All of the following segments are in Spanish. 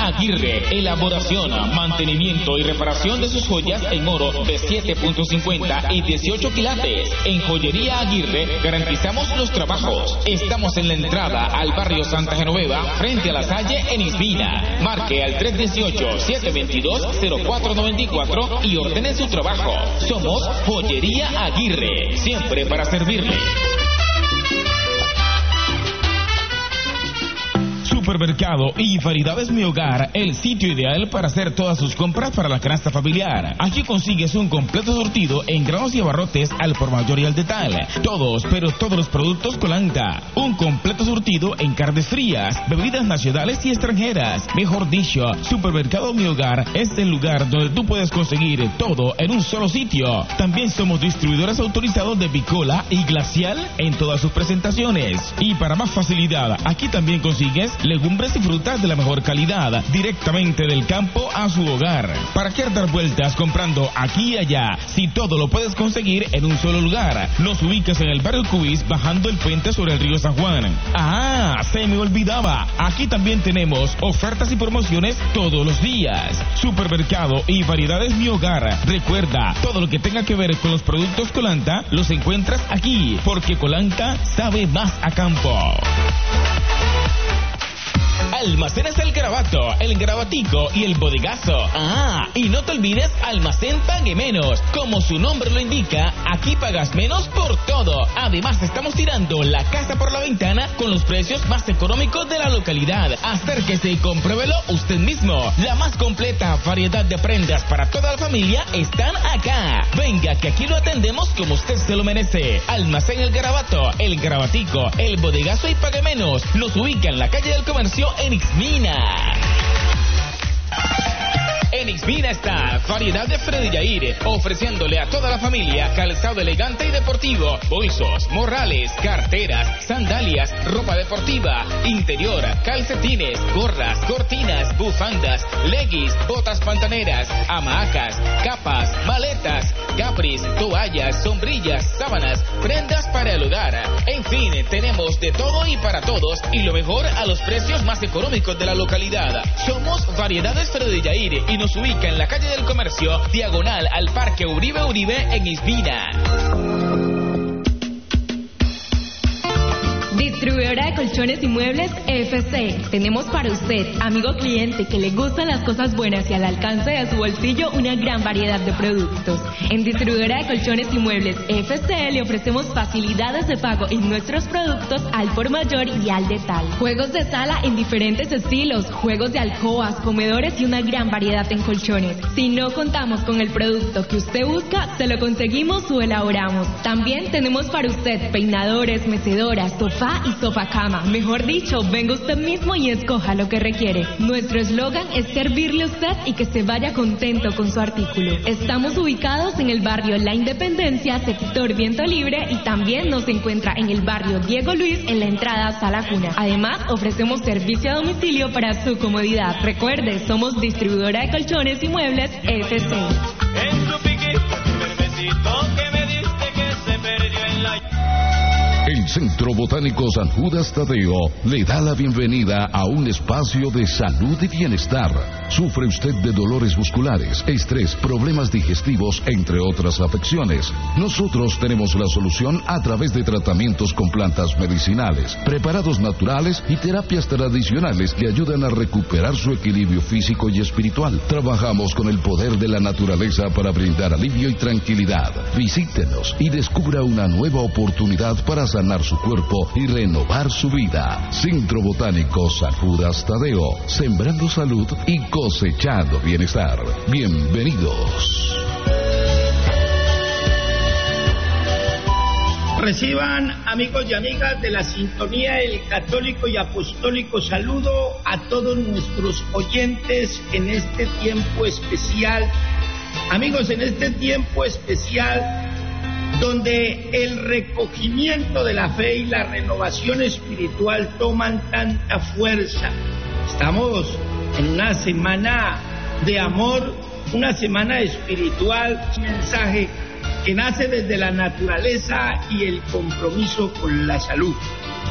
Aguirre. Elaboración, mantenimiento y reparación de sus joyas en oro de 7.50 y 18 quilates. En Joyería Aguirre garantizamos los trabajos. Estamos en la entrada al barrio Santa Genoveva, frente a La Salle, en Isbina. Marque al 318-722-0494 y ordene su trabajo. Somos Joyería Aguirre, siempre para servirle. Supermercado y Variedades Mi Hogar, el sitio ideal para hacer todas sus compras para la canasta familiar. Aquí consigues un completo surtido en granos y abarrotes al por mayor y al detal. Todos, pero todos los productos Colanta. Un completo surtido en carnes frías, bebidas nacionales y extranjeras. Mejor dicho, Supermercado Mi Hogar es el lugar donde tú puedes conseguir todo en un solo sitio. También somos distribuidores autorizados de Bicola y Glacial en todas sus presentaciones. Y para más facilidad, aquí también consigues legumbres y frutas de la mejor calidad, directamente del campo a su hogar. ¿Para qué dar vueltas comprando aquí y allá, si todo lo puedes conseguir en un solo lugar? Nos ubicas en el barrio Cubís, bajando el puente sobre el río San Juan. ¡Ah! Se me olvidaba. Aquí también tenemos ofertas y promociones todos los días. Supermercado y Variedades Mi Hogar. Recuerda, todo lo que tenga que ver con los productos Colanta, los encuentras aquí, porque Colanta sabe más a campo. Almacenes El Garabato, El Garabatico y El Bodegazo. Ah, y no te olvides, Almacén Pague Menos. Como su nombre lo indica, aquí pagas menos por todo. Además, estamos tirando la casa por la ventana con los precios más económicos de la localidad. Acérquese y compruébelo usted mismo. La más completa variedad de prendas para toda la familia están acá. Venga, que aquí lo atendemos como usted se lo merece. Almacén El Garabato, El Garabatico, El Bodegazo y Pague Menos. Nos ubica en la calle del Comercio en Ixmina. En Ixmina está Variedad de Freddy Yair, ofreciéndole a toda la familia calzado elegante y deportivo, bolsos, morrales, carteras, sandalias, ropa deportiva, interior, calcetines, gorras, cortinas, bufandas, leggings, botas pantaneras, hamacas, capas, maletas, capris, toallas, sombrillas, sábanas, prendas para el hogar. En fin, tenemos de todo y para todos, y lo mejor a los precios más económicos de la localidad. Somos Variedades Freddy Yair y nos ubica en la calle del Comercio, diagonal al Parque Uribe en Isbina. Distribuidora de colchones y muebles FC. Tenemos para usted, amigo cliente, que le gustan las cosas buenas y al alcance de su bolsillo, una gran variedad de productos. En Distribuidora de colchones y muebles FC le ofrecemos facilidades de pago en nuestros productos al por mayor y al detal. Juegos de sala en diferentes estilos, juegos de alcobas, comedores y una gran variedad en colchones. Si no contamos con el producto que usted busca, se lo conseguimos o elaboramos. También tenemos para usted peinadores, mecedoras, sofá y sofá cama. Mejor dicho, venga usted mismo y escoja lo que requiere. Nuestro eslogan es servirle a usted y que se vaya contento con su artículo. Estamos ubicados en el barrio La Independencia, sector Viento Libre, y también nos encuentra en el barrio Diego Luis, en la entrada Sala Cuna. Además, ofrecemos servicio a domicilio para su comodidad. Recuerde, somos distribuidora de colchones y muebles FC. En tu piquito, cervecito que me diste que se perdió en la... El Centro Botánico San Judas Tadeo le da la bienvenida a un espacio de salud y bienestar. ¿Sufre usted de dolores musculares, estrés, problemas digestivos, entre otras afecciones? Nosotros tenemos la solución a través de tratamientos con plantas medicinales, preparados naturales y terapias tradicionales que ayudan a recuperar su equilibrio físico y espiritual. Trabajamos con el poder de la naturaleza para brindar alivio y tranquilidad. Visítenos y descubra una nueva oportunidad para sanar su cuerpo y renovar su vida. Centro Botánico San Judas Tadeo, sembrando salud y cosechando bienestar. Bienvenidos. Reciban, amigos y amigas de la sintonía, el católico y apostólico saludo a todos nuestros oyentes en este tiempo especial. Amigos, en este tiempo especial donde el recogimiento de la fe y la renovación espiritual toman tanta fuerza. Estamos en una semana de amor, una semana espiritual, un mensaje que nace desde la naturaleza y el compromiso con la salud.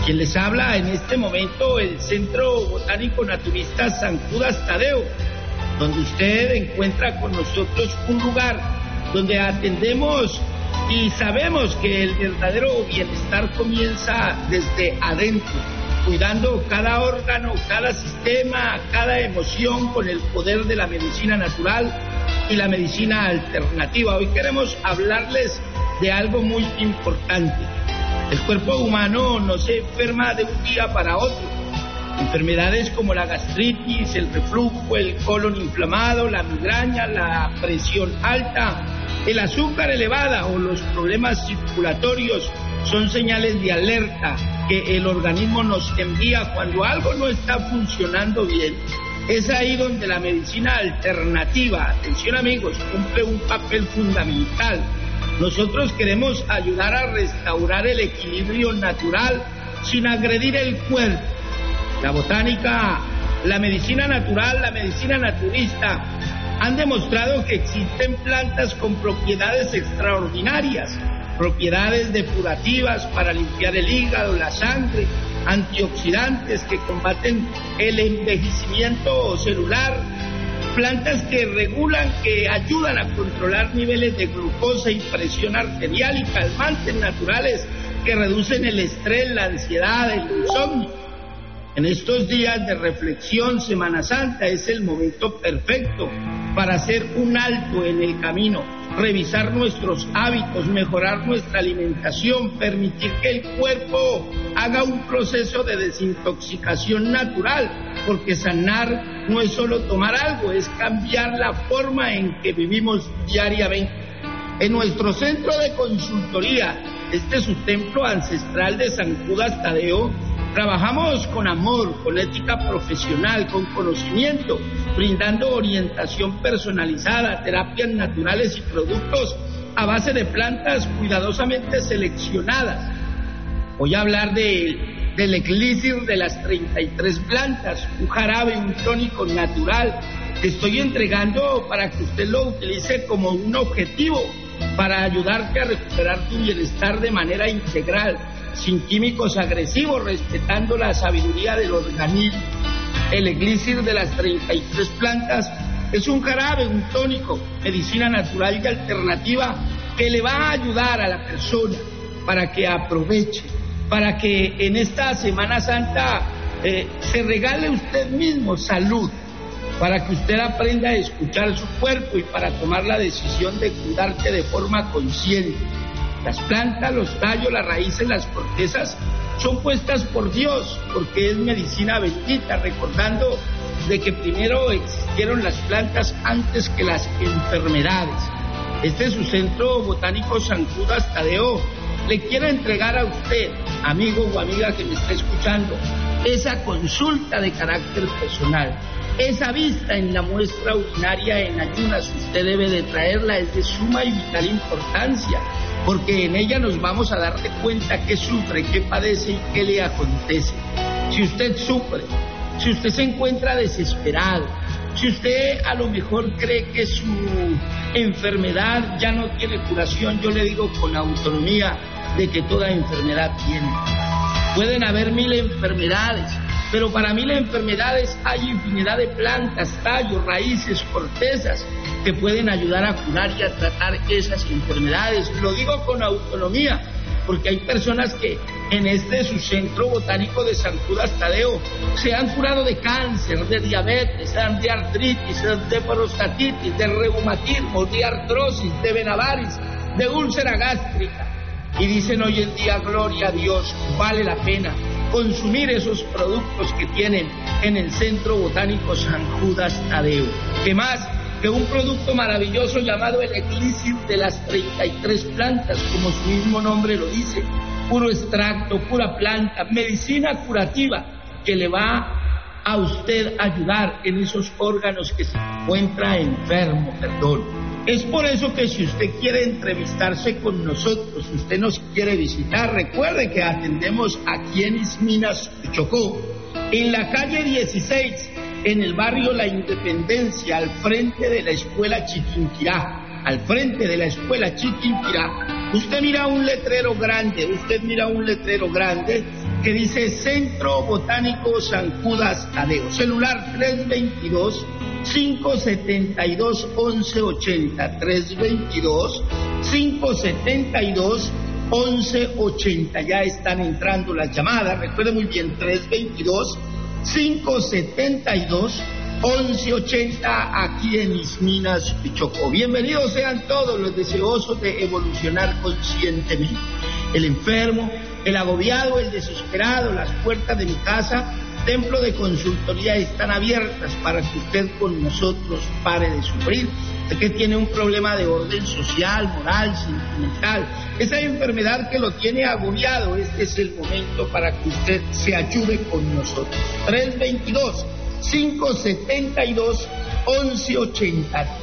Quien les habla en este momento, el Centro Botánico Naturista San Judas Tadeo, donde usted encuentra con nosotros un lugar donde atendemos y sabemos que el verdadero bienestar comienza desde adentro, cuidando cada órgano, cada sistema, cada emoción con el poder de la medicina natural y la medicina alternativa. Hoy queremos hablarles de algo muy importante. El cuerpo humano no se enferma de un día para otro. Enfermedades como la gastritis, el reflujo, el colon inflamado, la migraña, la presión alta, el azúcar elevada o los problemas circulatorios son señales de alerta que el organismo nos envía cuando algo no está funcionando bien. Es ahí donde la medicina alternativa, atención amigos, cumple un papel fundamental. Nosotros queremos ayudar a restaurar el equilibrio natural sin agredir el cuerpo. La botánica, la medicina natural, la medicina naturista han demostrado que existen plantas con propiedades extraordinarias, propiedades depurativas para limpiar el hígado, la sangre, antioxidantes que combaten el envejecimiento celular, plantas que regulan, que ayudan a controlar niveles de glucosa y presión arterial y calmantes naturales que reducen el estrés, la ansiedad, el insomnio. En estos días de reflexión, Semana Santa es el momento perfecto para hacer un alto en el camino, revisar nuestros hábitos, mejorar nuestra alimentación, permitir que el cuerpo haga un proceso de desintoxicación natural, porque sanar no es solo tomar algo, es cambiar la forma en que vivimos diariamente. En nuestro centro de consultoría, este es su templo ancestral de San Judas Tadeo, trabajamos con amor, con ética profesional, con conocimiento, brindando orientación personalizada, terapias naturales y productos a base de plantas cuidadosamente seleccionadas. Voy a hablar del elixir de las 33 plantas, un jarabe, un tónico natural que estoy entregando para que usted lo utilice como un objetivo para ayudarte a recuperar tu bienestar de manera integral, sin químicos agresivos, respetando la sabiduría del organismo. El elixir de las 33 plantas es un jarabe, un tónico, medicina natural y alternativa que le va a ayudar a la persona para que aproveche, para que en esta Semana Santa se regale usted mismo salud, para que usted aprenda a escuchar su cuerpo y para tomar la decisión de cuidarse de forma consciente. Las plantas, los tallos, las raíces, las cortezas son puestas por Dios porque es medicina bendita, recordando de que primero existieron las plantas antes que las enfermedades. Este es su centro botánico San Judas Tadeo. Le quiero entregar a usted, amigo o amiga que me está escuchando, esa consulta de carácter personal. Esa vista en la muestra urinaria en ayunas, usted debe de traerla, es de suma y vital importancia, porque en ella nos vamos a dar cuenta qué sufre, qué padece y qué le acontece. Si usted sufre, si usted se encuentra desesperado, si usted a lo mejor cree que su enfermedad ya no tiene curación, yo le digo con autonomía de que toda enfermedad tiene. Pueden haber 1000 enfermedades, pero para 1000 enfermedades hay infinidad de plantas, tallos, raíces, cortezas que pueden ayudar a curar y a tratar esas enfermedades. Lo digo con autonomía, porque hay personas que en su centro botánico de San Judas Tadeo se han curado de cáncer, de diabetes, de artritis, de prostatitis, de reumatismo, de artrosis, de venabaris, de úlcera gástrica. Y dicen hoy en día, gloria a Dios, vale la pena consumir esos productos que tienen en el Centro Botánico San Judas Tadeo. ¿Qué más? Que un producto maravilloso llamado el elixir de las 33 plantas, como su mismo nombre lo dice, puro extracto, pura planta, medicina curativa que le va a usted ayudar en esos órganos que se encuentra enfermo, Es por eso que si usted quiere entrevistarse con nosotros, si usted nos quiere visitar, recuerde que atendemos aquí en Isminas, Chocó, en la calle 16, en el barrio La Independencia, al frente de la escuela Chiquinquirá, Usted mira un letrero grande que dice Centro Botánico San Judas Tadeo, celular 322-572-1180, 322-572-1180, ya están entrando las llamadas, recuerde muy bien, 322-572-1180 aquí en Isminas, Chocó. Bienvenidos sean todos los deseosos de evolucionar conscientemente. El enfermo, el agobiado, el desesperado, las puertas de mi casa, templo de consultoría, están abiertas para que usted con nosotros pare de sufrir. Usted que tiene un problema de orden social, moral, sentimental, esa enfermedad que lo tiene agobiado, este es el momento para que usted se ayude con nosotros. 322-572-1180,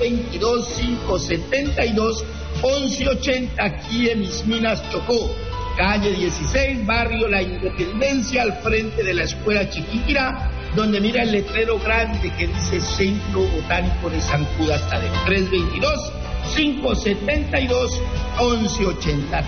322-572-1180 aquí en Isminas, Chocó. Calle 16, barrio La Independencia, al frente de la escuela Chiquinquirá, donde mira el letrero grande que dice Centro Botánico de San Judas Tadeo. 322-572-1180,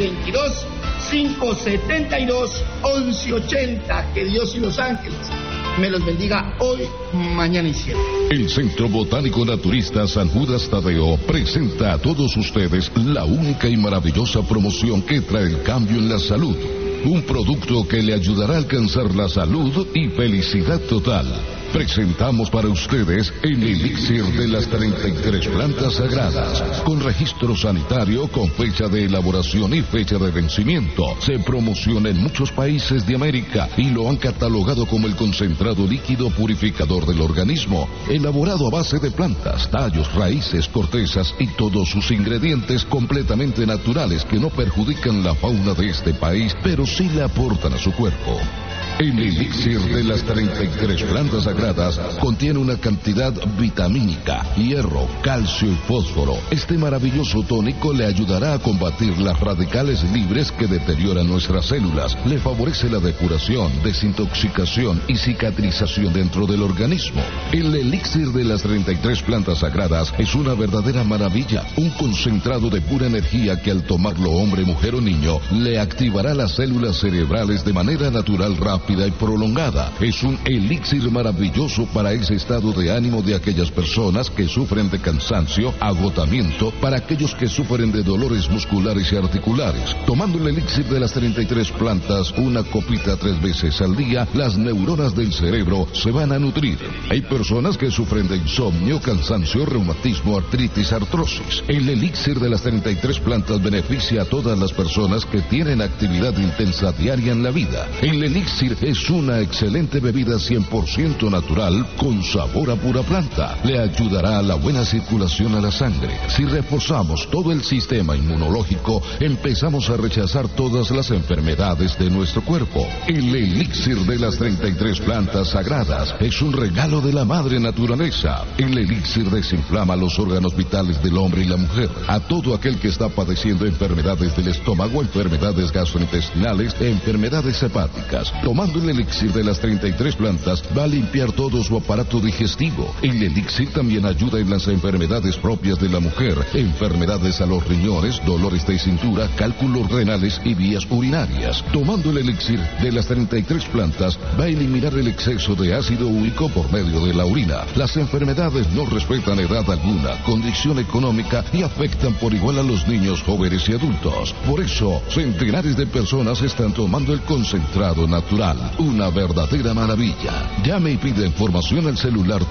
322-572-1180. Que Dios y los ángeles me los bendiga hoy, mañana y siempre. El Centro Botánico Naturista San Judas Tadeo presenta a todos ustedes la única y maravillosa promoción que trae el cambio en la salud. Un producto que le ayudará a alcanzar la salud y felicidad total. Presentamos para ustedes el elixir de las 33 plantas sagradas, con registro sanitario, con fecha de elaboración y fecha de vencimiento. Se promociona en muchos países de América y lo han catalogado como el concentrado líquido purificador del organismo, elaborado a base de plantas, tallos, raíces, cortezas y todos sus ingredientes completamente naturales que no perjudican la fauna de este país, pero sí le aportan a su cuerpo. El elixir de las 33 plantas sagradas contiene una cantidad vitamínica, hierro, calcio y fósforo. Este maravilloso tónico le ayudará a combatir las radicales libres que deterioran nuestras células. Le favorece la depuración, desintoxicación y cicatrización dentro del organismo. El elixir de las 33 plantas sagradas es una verdadera maravilla. Un concentrado de pura energía que al tomarlo hombre, mujer o niño le activará las células cerebrales de manera natural, rápida y prolongada. Es un elixir maravilloso para ese estado de ánimo de aquellas personas que sufren de cansancio, agotamiento, para aquellos que sufren de dolores musculares y articulares. Tomando el elixir de las 33 plantas, una copita 3 veces al día, las neuronas del cerebro se van a nutrir. Hay personas que sufren de insomnio, cansancio, reumatismo, artritis, artrosis. El elixir de las 33 plantas beneficia a todas las personas que tienen actividad intensa diaria en la vida. El elixir es una excelente bebida 100% natural con sabor a pura planta. Le ayudará a la buena circulación a la sangre. Si reforzamos todo el sistema inmunológico, empezamos a rechazar todas las enfermedades de nuestro cuerpo. El elixir de las 33 plantas sagradas es un regalo de la madre naturaleza. El elixir desinflama los órganos vitales del hombre y la mujer. A todo aquel que está padeciendo enfermedades del estómago, enfermedades gastrointestinales, enfermedades hepáticas. Tomando el elixir de las 33 plantas va a limpiar todo su aparato digestivo. El elixir también ayuda en las enfermedades propias de la mujer, enfermedades a los riñones, dolores de cintura, cálculos renales y vías urinarias. Tomando el elixir de las 33 plantas va a eliminar el exceso de ácido úrico por medio de la orina. Las enfermedades no respetan edad alguna, condición económica y afectan por igual a los niños, jóvenes y adultos. Por eso, centenares de personas están tomando el concentrado natural. Una verdadera maravilla. Llame y pide información al celular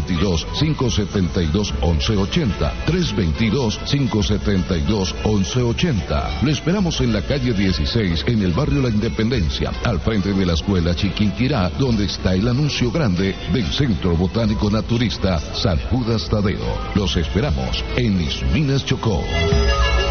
322-572-1180. 322-572-1180. Lo esperamos en la calle 16, en el barrio La Independencia, al frente de la escuela Chiquinquirá, donde está el anuncio grande del Centro Botánico Naturista San Judas Tadeo. Los esperamos en Isminas, Chocó.